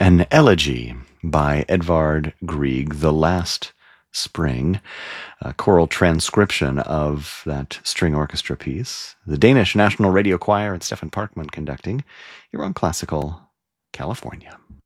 An Elegy by Edvard Grieg, The Last Spring, a choral transcription of that string orchestra piece. The Danish National Radio Choir and Stefan Parkman conducting. You're on Classical California.